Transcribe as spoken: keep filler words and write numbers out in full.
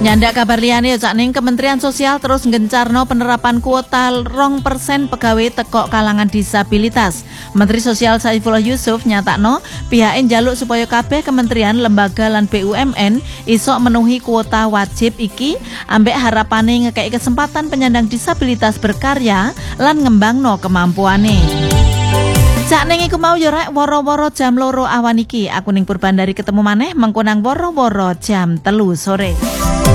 Nyandak kabar liyane ya Cak Ning, Kementerian Sosial terus nggencarno penerapan kuota rong persen pegawai teko kalangan disabilitas. Menteri Sosial Saifullah Yusuf nyatakno pihake njaluk supaya kabeh kementerian, lembaga lan B U M N iso menuhi kuota wajib iki ambek harapane ngekei kesempatan penyandang disabilitas berkarya lan ngembangno kemampuane. Cak Ning iku mau yo rek woro-woro jam loro awan iki. Aku ning Purbandari ketemu maneh mengko nang woro-woro jam telu sore.